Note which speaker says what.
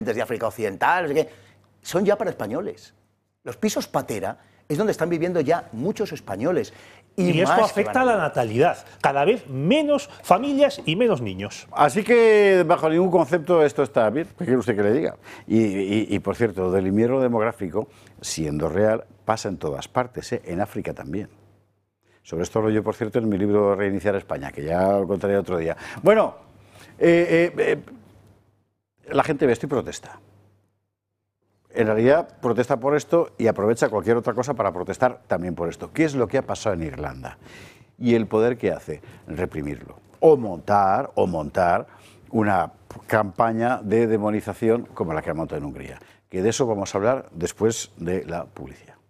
Speaker 1: desde África Occidental, no sé qué, son ya para españoles. Los pisos patera es donde están viviendo ya muchos españoles.
Speaker 2: Y esto afecta a la natalidad. Cada vez menos familias y menos niños.
Speaker 3: Así que, bajo ningún concepto, esto está bien. ¿Qué quiere usted que le diga? Y por cierto, del invierno demográfico, siendo real, pasa en todas partes, en África también. Sobre esto hablo yo, por cierto, en mi libro Reiniciar España, que ya lo contaré otro día. Bueno, la gente ve esto y protesta. En realidad protesta por esto y aprovecha cualquier otra cosa para protestar también por esto. ¿Qué es lo que ha pasado en Irlanda? Y el poder que hace, reprimirlo. O montar una campaña de demonización como la que ha montado en Hungría. Que de eso vamos a hablar después de la publicidad.